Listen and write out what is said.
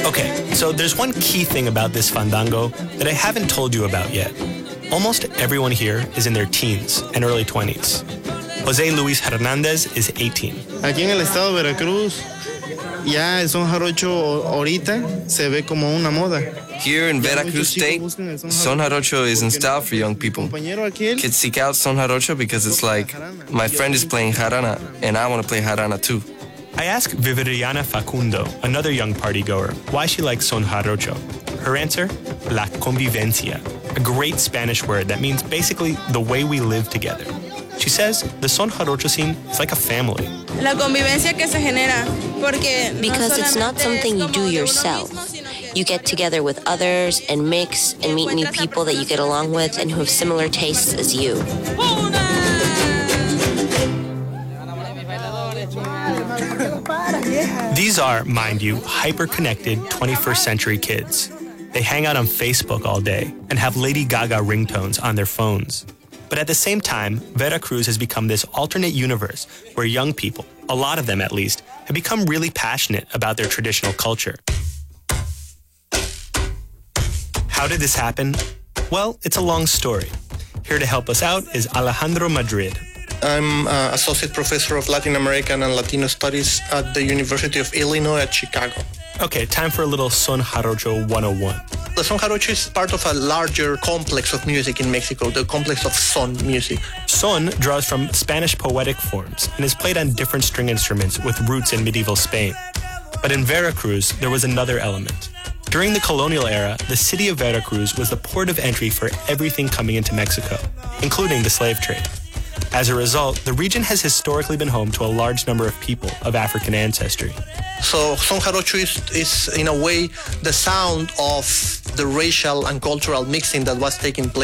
Okay, so there's one key thing about this fandango that I haven't told you about yet. Almost everyone here is in their teens and early 20s. Jose Luis Hernandez is 18. Aquí en el estado de Veracruz, ya el son jarocho ahorita se ve como una moda. Here in Veracruz State, son jarocho is in style for young people. Kids seek out son jarocho because it's like, my friend is playing jarana, and I want to play jarana too. I asked Viviriana Facundo, another young partygoer, why she likes son jarocho. Her answer? La convivencia, a great Spanish word that means basically the way we live together. She says the son jarocho scene is like a family. La convivencia que se genera, porque because it's not something you do yourself. You get together with others and mix and meet new people that you get along with and who have similar tastes as you. These are, mind you, hyper-connected 21st century kids. They hang out on Facebook all day and have Lady Gaga ringtones on their phones. But at the same time, Veracruz has become this alternate universe where young people, a lot of them at least, have become really passionate about their traditional culture. How did this happen? Well, it's a long story. Here to help us out is Alejandro Madrid. I'm Associate Professor of Latin American and Latino Studies at the University of Illinois at Chicago. Okay, time for a little Son Jarocho 101. The son jarocho is part of a larger complex of music in Mexico, the complex of son music. Son draws from Spanish poetic forms and is played on different string instruments with roots in medieval Spain. But in Veracruz, there was another element. During the colonial era, the city of Veracruz was the port of entry for everything coming into Mexico, including the slave trade. As a result, the region has historically been home to a large number of people of African ancestry. So son jarocho is in a way the sound of the racial and cultural mixing that was taking place